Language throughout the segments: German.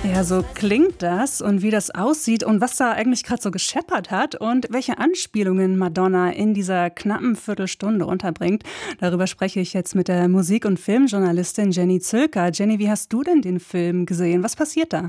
Ja, so klingt das und wie das aussieht und was da eigentlich gerade so gescheppert hat und welche Anspielungen Madonna in dieser knappen Viertelstunde unterbringt. Darüber spreche ich jetzt mit der Musik- und Filmjournalistin Jenny Zülker. Jenny, wie hast du denn den Film gesehen? Was passiert da?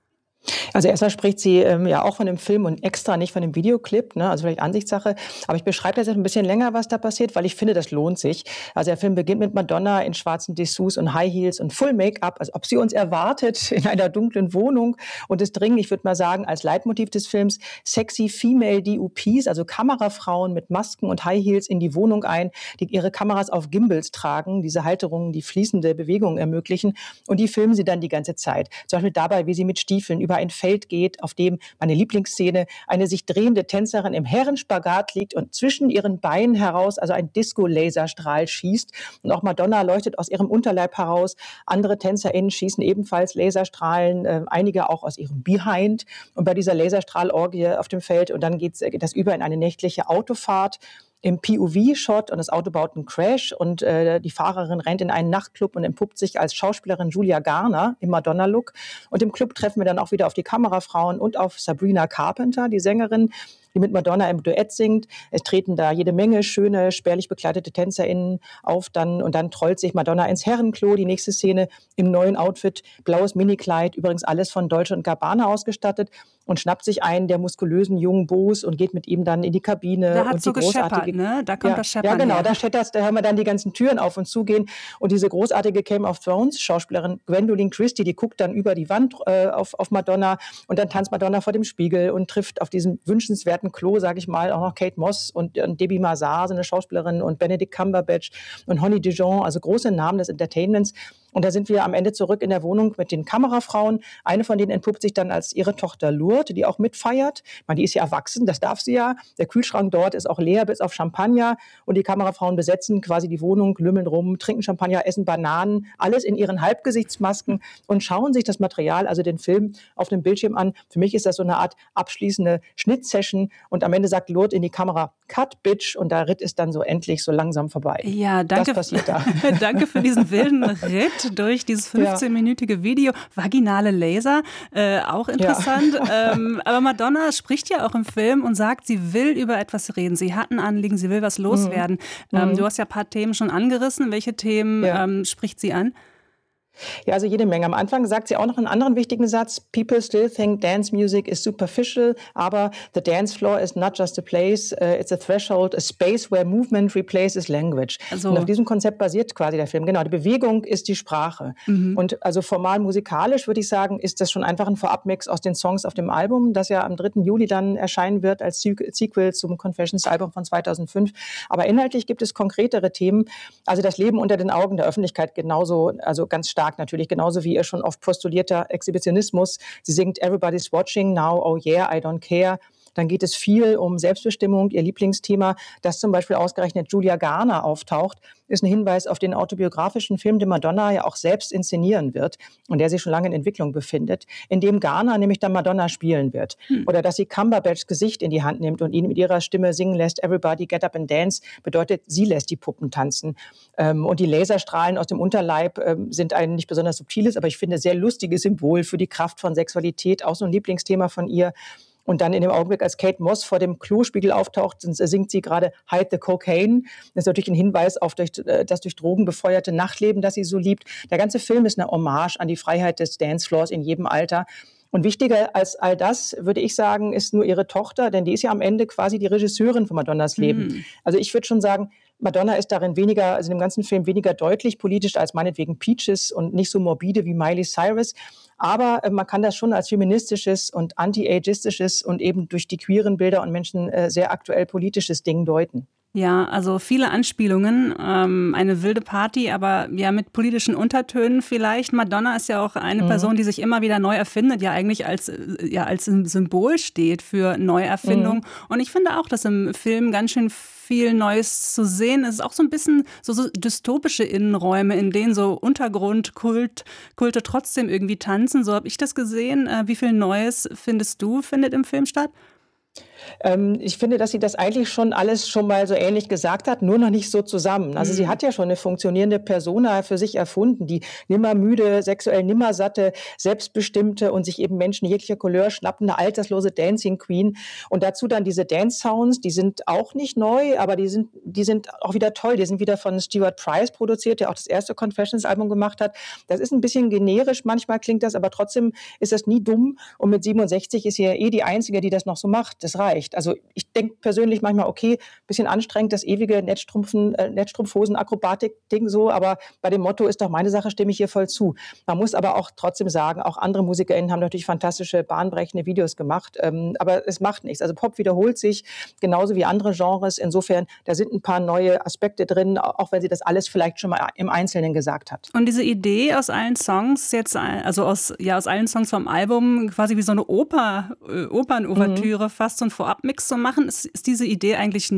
Also erstmal spricht sie ja auch von dem Film und extra nicht von dem Videoclip, ne? Also vielleicht Ansichtssache. Aber ich beschreibe das jetzt ein bisschen länger, was da passiert, weil ich finde, das lohnt sich. Also der Film beginnt mit Madonna in schwarzen Dessous und High Heels und Full Make-up, als ob sie uns erwartet in einer dunklen Wohnung. Und es dringen, ich würde mal sagen, als Leitmotiv des Films sexy Female DOPs, also Kamerafrauen mit Masken und High Heels in die Wohnung ein, die ihre Kameras auf Gimbals tragen, diese Halterungen, die fließende Bewegung ermöglichen. Und die filmen sie dann die ganze Zeit. Zum Beispiel dabei, wie sie mit Stiefeln über ein Feld geht, auf dem meine Lieblingsszene eine sich drehende Tänzerin im Herrenspagat liegt und zwischen ihren Beinen heraus also ein Disco-Laserstrahl schießt. Und auch Madonna leuchtet aus ihrem Unterleib heraus. Andere TänzerInnen schießen ebenfalls Laserstrahlen, einige auch aus ihrem Behind. Und bei dieser Laserstrahlorgie auf dem Feld und dann geht das über in eine nächtliche Autofahrt im POV-Shot und das Auto baut einen Crash und die Fahrerin rennt in einen Nachtclub und entpuppt sich als Schauspielerin Julia Garner im Madonna-Look. Und im Club treffen wir dann auch wieder auf die Kamerafrauen und auf Sabrina Carpenter, die Sängerin, die mit Madonna im Duett singt. Es treten da jede Menge schöne, spärlich bekleidete TänzerInnen auf und dann trollt sich Madonna ins Herrenklo. Die nächste Szene im neuen Outfit, blaues Minikleid, übrigens alles von Dolce & Gabbana ausgestattet und schnappt sich einen der muskulösen jungen Boos und geht mit ihm dann in die Kabine. Da hat Und die so gescheppert, großartige, ne? Da kommt ja, das ja Scheppern genau, her. da schettert, da hören wir dann die ganzen Türen auf und zugehen. Und diese großartige Game of Thrones Schauspielerin Gwendoline Christie, die guckt dann über die Wand auf Madonna und dann tanzt Madonna vor dem Spiegel und trifft auf diesem wünschenswerten Klo, sage ich mal, auch noch Kate Moss und Debbie Mazar, so eine Schauspielerin, und Benedict Cumberbatch und Honey Dijon, also große Namen des Entertainments. Und da sind wir am Ende zurück in der Wohnung mit den Kamerafrauen. Eine von denen entpuppt sich dann als ihre Tochter Lourdes, die auch mitfeiert. Ich meine, die ist ja erwachsen, das darf sie ja. Der Kühlschrank dort ist auch leer bis auf Champagner. Und die Kamerafrauen besetzen quasi die Wohnung, lümmeln rum, trinken Champagner, essen Bananen, alles in ihren Halbgesichtsmasken und schauen sich das Material, also den Film, auf dem Bildschirm an. Für mich ist das so eine Art abschließende Schnittsession. Und am Ende sagt Lourdes in die Kamera, Cut, Bitch. Und der Ritt ist dann so endlich so langsam vorbei. Ja, Das danke, passiert da. danke für diesen wilden Ritt durch dieses Ja, 15-minütige Video. Vaginale Laser, auch ja. interessant. Aber Madonna spricht ja auch im Film und sagt, sie will über etwas reden. Sie hat ein Anliegen, sie will was Mhm. loswerden. Du Mhm. hast ja ein paar Themen schon angerissen. Welche Themen Ja. spricht sie an? Ja, also jede Menge. Am Anfang sagt sie auch noch einen anderen wichtigen Satz. People still think dance music is superficial, aber the dance floor is not just a place, it's a threshold, a space where movement replaces language. Und auf Also, diesem Konzept basiert quasi der Film. Genau, die Bewegung ist die Sprache. mhm. Und also formal musikalisch würde ich sagen, ist das schon einfach ein Vorabmix aus den Songs auf dem Album, das ja am 3. Juli dann erscheinen wird als Sequel zum Confessions-Album von 2005. Aber inhaltlich gibt es konkretere Themen. Also das Leben unter den Augen der Öffentlichkeit genauso, also ganz stark natürlich, genauso wie ihr schon oft postulierter Exhibitionismus. Sie singt Everybody's Watching Now, Oh Yeah, I Don't Care. Dann geht es viel um Selbstbestimmung, ihr Lieblingsthema. Dass zum Beispiel ausgerechnet Julia Garner auftaucht, ist ein Hinweis auf den autobiografischen Film, den Madonna ja auch selbst inszenieren wird und der sich schon lange in Entwicklung befindet, in dem Garner nämlich dann Madonna spielen wird. Hm. Oder dass sie Cumberbatchs Gesicht in die Hand nimmt und ihn mit ihrer Stimme singen lässt, Everybody Get Up and Dance, bedeutet, sie lässt die Puppen tanzen. Und die Laserstrahlen aus dem Unterleib sind ein nicht besonders subtiles, aber ich finde sehr lustiges Symbol für die Kraft von Sexualität, auch so ein Lieblingsthema von ihr. Und dann in dem Augenblick, als Kate Moss vor dem Klospiegel auftaucht, singt sie gerade Hide the Cocaine. Das ist natürlich ein Hinweis auf das durch Drogen befeuerte Nachtleben, das sie so liebt. Der ganze Film ist eine Hommage an die Freiheit des Dancefloors in jedem Alter. Und wichtiger als all das, würde ich sagen, ist nur ihre Tochter, denn die ist ja am Ende quasi die Regisseurin von Madonnas Leben. Hm. Also ich würde schon sagen, Madonna ist darin weniger, also in dem ganzen Film weniger deutlich politisch als meinetwegen Peaches und nicht so morbide wie Miley Cyrus. Aber man kann das schon als feministisches und anti-ageistisches und eben durch die queeren Bilder und Menschen sehr aktuell politisches Ding deuten. Ja, also viele Anspielungen, eine wilde Party, aber ja mit politischen Untertönen vielleicht. Madonna ist ja auch eine Mhm. Person, die sich immer wieder neu erfindet, ja eigentlich als ein Symbol steht für Neuerfindung. Mhm. Und ich finde auch, dass im Film ganz schön viel Neues zu sehen ist. Auch so ein bisschen so dystopische Innenräume, in denen so Kulte trotzdem irgendwie tanzen. So habe ich das gesehen. Wie viel Neues findest du, findet im Film statt? Ich finde, dass sie das eigentlich schon alles schon mal so ähnlich gesagt hat, nur noch nicht so zusammen. Also sie hat ja schon eine funktionierende Persona für sich erfunden, die nimmermüde, sexuell nimmersatte, selbstbestimmte und sich eben Menschen jeglicher Couleur schnappende, alterslose Dancing Queen. Und dazu dann diese Dance-Sounds, die sind auch nicht neu, aber die sind auch wieder toll. Die sind wieder von Stuart Price produziert, der auch das erste Confessions-Album gemacht hat. Das ist ein bisschen generisch, manchmal klingt das, aber trotzdem ist das nie dumm. Und mit 67 ist sie ja die Einzige, die das noch so macht. Das reicht. Also ich denke persönlich manchmal, okay, bisschen anstrengend, das ewige Netzstrumpfhosen-Akrobatik-Ding so, aber bei dem Motto ist doch meine Sache, stimme ich hier voll zu. Man muss aber auch trotzdem sagen, auch andere MusikerInnen haben natürlich fantastische, bahnbrechende Videos gemacht, aber es macht nichts. Also Pop wiederholt sich, genauso wie andere Genres. Insofern, da sind ein paar neue Aspekte drin, auch wenn sie das alles vielleicht schon mal im Einzelnen gesagt hat. Und diese Idee aus allen Songs jetzt, also aus allen Songs vom Album, quasi wie so eine Opernouvertüre, fast so ein Vorabmix zu machen, ist diese Idee eigentlich